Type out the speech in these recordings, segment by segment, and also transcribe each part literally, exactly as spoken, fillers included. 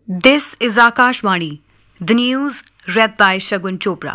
This is Akashvani, the news read by Shagun Chopra.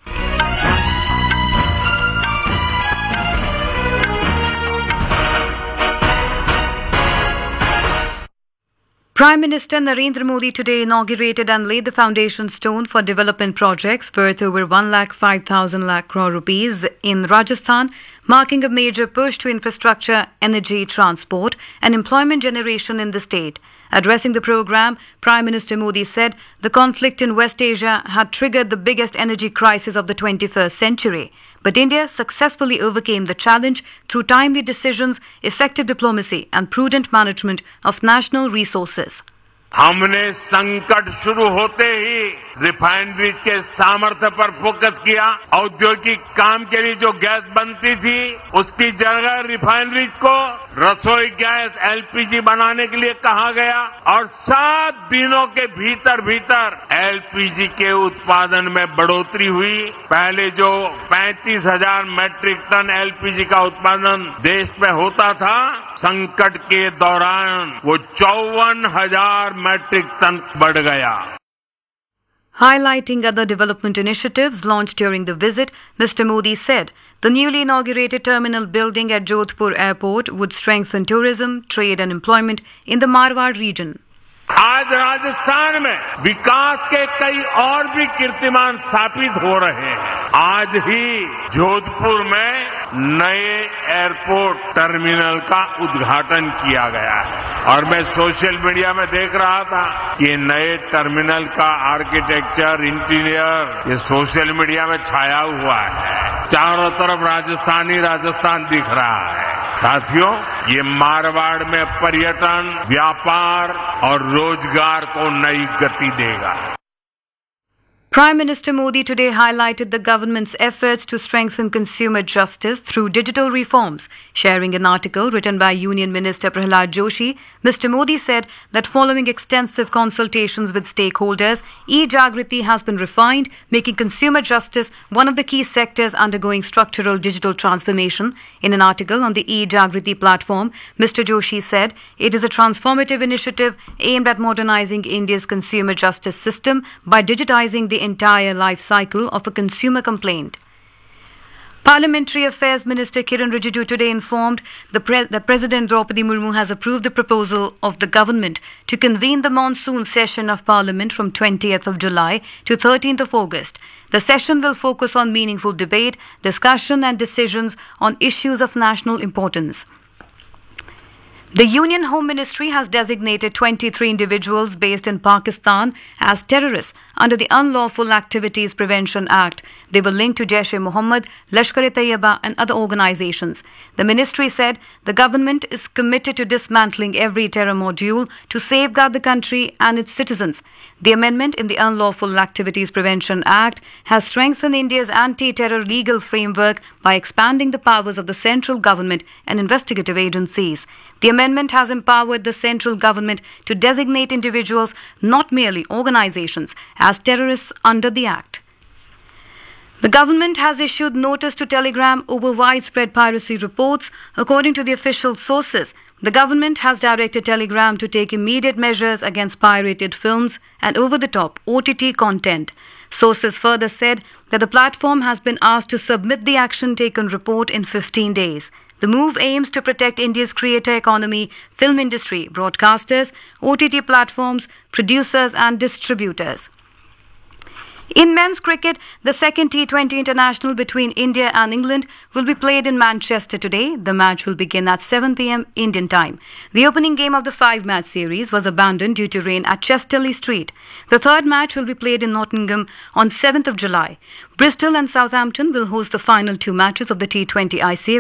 Prime Minister Narendra Modi today inaugurated and laid the foundation stone for development projects worth over one lakh five thousand lakh crore rupees in Rajasthan, marking a major push to infrastructure, energy, transport and employment generation in the state. Addressing the program, Prime Minister Modi said the conflict in West Asia had triggered the biggest energy crisis of the twenty-first century. But India successfully overcame the challenge through timely decisions, effective diplomacy and prudent management of national resources. हमने संकट शुरू होते ही refineries के सामर्थ्य पर focus किया। औद्योगिक काम के लिए जो गैस बनती थी उसकी जगह रिफाइनरीज को रसोई गैस एलपीजी बनाने के लिए कहा गया और सात दिनों के भीतर भीतर एलपीजी के उत्पादन में बढ़ोतरी हुई। पहले जो पैंतीस हजार मैट्रिक टन एलपीजी का उत्पादन देश में होता था, संकट के दौरान वो चौवन हजार मैट्रिक टन बढ़ गया। Highlighting other development initiatives launched during the visit, Mister Modi said the newly inaugurated terminal building at Jodhpur Airport would strengthen tourism, trade and employment in the Marwar region. आज राजस्थान में विकास के कई और भी कीर्तिमान स्थापित हो रहे हैं। आज ही जोधपुर में नए एयरपोर्ट टर्मिनल का उद्घाटन किया गया है और मैं सोशल मीडिया में देख रहा था कि नए टर्मिनल का आर्किटेक्चर, इंटीरियर ये सोशल मीडिया में छाया हुआ है। चारों तरफ राजस्थान ही राजस्थान दिख रहा है। साथियों, ये मारवाड़ में पर्यटन, व्यापार और रोजगार को नई गति देगा। Prime Minister Modi today highlighted the government's efforts to strengthen consumer justice through digital reforms. Sharing an article written by Union Minister Prahlad Joshi, Mister Modi said that following extensive consultations with stakeholders, e-Jagriti has been refined, making consumer justice one of the key sectors undergoing structural digital transformation. In an article on the e-Jagriti platform, Mister Joshi said it is a transformative initiative aimed at modernizing India's consumer justice system by digitizing the entire life cycle of a consumer complaint. Parliamentary Affairs Minister Kiran Rijiju today informed the pre- that President Draupadi Murmu has approved the proposal of the government to convene the monsoon session of Parliament from twentieth of July to thirteenth of August. The session will focus on meaningful debate, discussion and decisions on issues of national importance. The Union Home Ministry has designated twenty-three individuals based in Pakistan as terrorists under the Unlawful Activities Prevention Act. They were linked to Jaish-e-Mohammed, Lashkar-e-Taiba and other organizations. The ministry said the government is committed to dismantling every terror module to safeguard the country and its citizens. The amendment in the Unlawful Activities Prevention Act has strengthened India's anti-terror legal framework by expanding the powers of the central government and investigative agencies. The amendment has empowered the central government to designate individuals, not merely organizations, as terrorists under the Act. The government has issued notice to Telegram over widespread piracy reports. According to the official sources, the government has directed Telegram to take immediate measures against pirated films and over-the-top O T T content. Sources further said that the platform has been asked to submit the action taken report in fifteen days. The move aims to protect India's creator economy, film industry, broadcasters, O T T platforms, producers and distributors. In men's cricket, the second T twenty international between India and England will be played in Manchester today. The match will begin at seven p.m. Indian time. The opening game of the five-match series was abandoned due to rain at Chesterley Street. The third match will be played in Nottingham on seventh of July. Bristol and Southampton will host the final two matches of the T twenty I series.